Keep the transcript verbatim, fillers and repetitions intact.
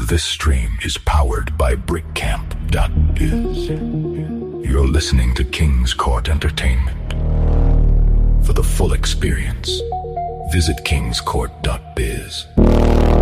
This stream is powered by brickcamp dot biz. You're listening to King's Court Entertainment. For the full experience, visit kings court dot biz.